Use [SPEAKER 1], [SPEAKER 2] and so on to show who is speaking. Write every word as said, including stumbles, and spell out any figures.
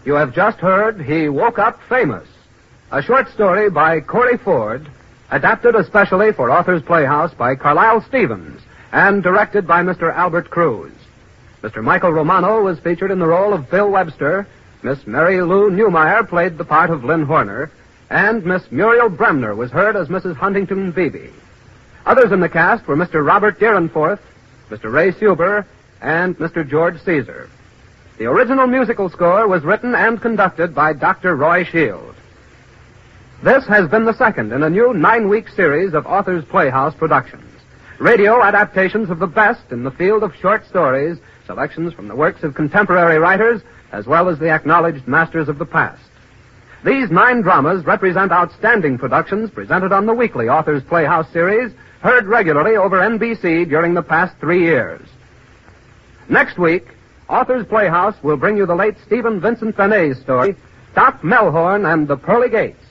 [SPEAKER 1] You have just heard He Woke Up Famous, a short story by Corey Ford, adapted especially for Authors Playhouse by Carlisle Stevens, and directed by Mister Albert Cruz. Mister Michael Romano was featured in the role of Bill Webster, Miss Mary Lou Newmeyer played the part of Lynn Horner, and Miss Muriel Bremner was heard as Missus Huntington Beebe. Others in the cast were Mister Robert Deerenforth, Mister Ray Suber, and Mister George Caesar. The original musical score was written and conducted by Doctor Roy Shield. This has been the second in a new nine-week series of Authors Playhouse productions. Radio adaptations of the best in the field of short stories, selections from the works of contemporary writers, as well as the acknowledged masters of the past. These nine dramas represent outstanding productions presented on the weekly Authors Playhouse series, heard regularly over N B C during the past three years. Next week, Authors Playhouse will bring you the late Stephen Vincent Benet's story, Doc Melhorn and the Pearly Gates.